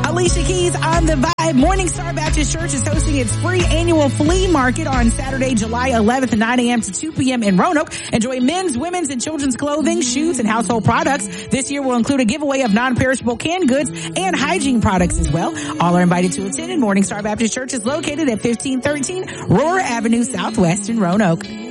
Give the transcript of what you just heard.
Alicia Keys on the Vibe. Morning Star Baptist Church is hosting its free annual flea market on Saturday, July 11th, 9 a.m. to 2 p.m. in Roanoke. Enjoy men's, women's, and children's clothing, shoes, and household products. This year will include a giveaway of non-perishable canned goods and hygiene products as well. All are invited to attend, and Morning Star Baptist Church is located at 1513 Roar Avenue Southwest in Roanoke.